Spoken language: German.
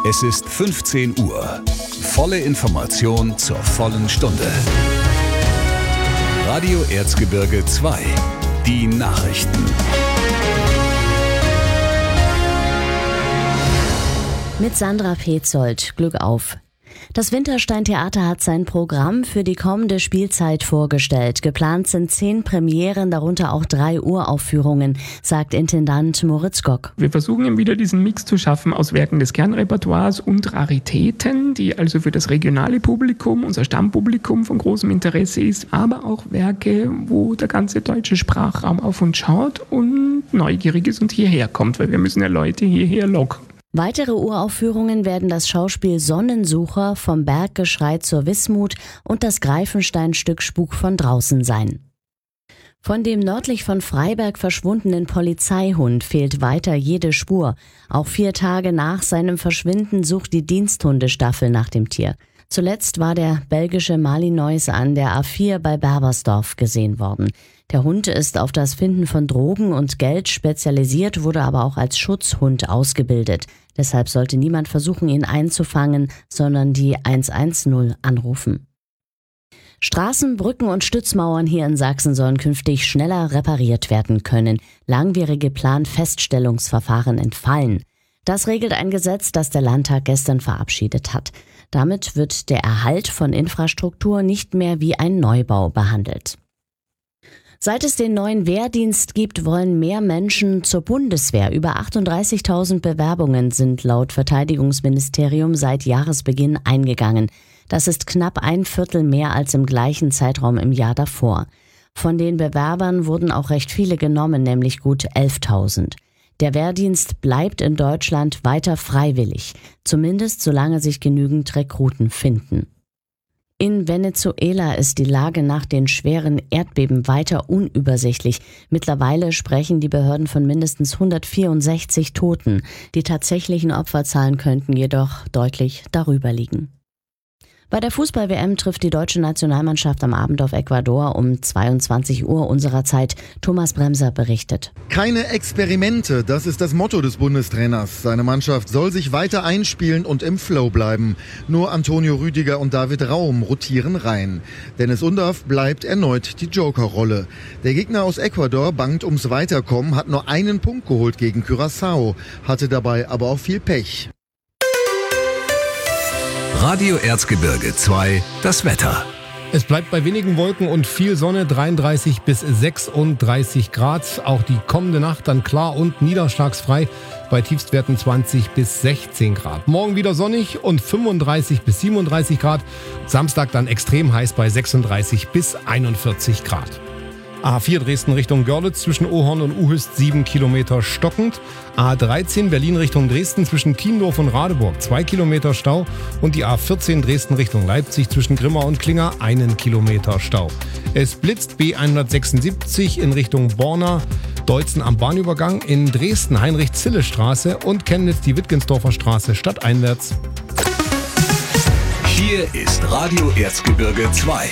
Es ist 15 Uhr. Volle Information zur vollen Stunde. Radio Erzgebirge 2. Die Nachrichten. Mit Sandra Petzold. Glück auf. Das Winterstein-Theater hat sein Programm für die kommende Spielzeit vorgestellt. Geplant sind 10 Premieren, darunter auch 3 Uraufführungen, sagt Intendant Moritz Gock. Wir versuchen eben wieder diesen Mix zu schaffen aus Werken des Kernrepertoires und Raritäten, die also für das regionale Publikum, unser Stammpublikum, von großem Interesse ist, aber auch Werke, wo der ganze deutsche Sprachraum auf uns schaut und neugierig ist und hierher kommt, weil wir müssen ja Leute hierher locken. Weitere Uraufführungen werden das Schauspiel Sonnensucher, vom Berggeschrei zur Wismut und das Greifenstein-Stück Spuk von draußen sein. Von dem nördlich von Freiberg verschwundenen Polizeihund fehlt weiter jede Spur. Auch 4 Tage nach seinem Verschwinden sucht die Diensthundestaffel nach dem Tier. Zuletzt war der belgische Malinois an der A4 bei Berbersdorf gesehen worden. Der Hund ist auf das Finden von Drogen und Geld spezialisiert, wurde aber auch als Schutzhund ausgebildet. Deshalb sollte niemand versuchen, ihn einzufangen, sondern die 110 anrufen. Straßen, Brücken und Stützmauern hier in Sachsen sollen künftig schneller repariert werden können. Langwierige Planfeststellungsverfahren entfallen. Das regelt ein Gesetz, das der Landtag gestern verabschiedet hat. Damit wird der Erhalt von Infrastruktur nicht mehr wie ein Neubau behandelt. Seit es den neuen Wehrdienst gibt, wollen mehr Menschen zur Bundeswehr. Über 38.000 Bewerbungen sind laut Verteidigungsministerium seit Jahresbeginn eingegangen. Das ist knapp 1/4 mehr als im gleichen Zeitraum im Jahr davor. Von den Bewerbern wurden auch recht viele genommen, nämlich gut 11.000. Der Wehrdienst bleibt in Deutschland weiter freiwillig, zumindest solange sich genügend Rekruten finden. In Venezuela ist die Lage nach den schweren Erdbeben weiter unübersichtlich. Mittlerweile sprechen die Behörden von mindestens 164 Toten. Die tatsächlichen Opferzahlen könnten jedoch deutlich darüber liegen. Bei der Fußball-WM trifft die deutsche Nationalmannschaft am Abend auf Ecuador um 22 Uhr unserer Zeit. Thomas Bremser berichtet. Keine Experimente, das ist das Motto des Bundestrainers. Seine Mannschaft soll sich weiter einspielen und im Flow bleiben. Nur Antonio Rüdiger und David Raum rotieren rein. Dennis Undaff bleibt erneut die Joker-Rolle. Der Gegner aus Ecuador bangt ums Weiterkommen, hat nur einen Punkt geholt gegen Curaçao, hatte dabei aber auch viel Pech. Radio Erzgebirge 2, das Wetter. Es bleibt bei wenigen Wolken und viel Sonne, 33 bis 36 Grad. Auch die kommende Nacht dann klar und niederschlagsfrei bei Tiefstwerten 20 bis 16 Grad. Morgen wieder sonnig und 35 bis 37 Grad. Samstag dann extrem heiß bei 36 bis 41 Grad. A4 Dresden Richtung Görlitz zwischen Ohorn und Uhüst 7 Kilometer stockend. A13 Berlin Richtung Dresden zwischen Tiendorf und Radeburg 2 Kilometer Stau. Und die A14 Dresden Richtung Leipzig zwischen Grimma und Klinger 1 Kilometer Stau. Es blitzt B176 in Richtung Borna, Deutzen am Bahnübergang, in Dresden Heinrich-Zille-Straße und Chemnitz die Wittgensdorfer Straße stadteinwärts. Hier ist Radio Erzgebirge 2.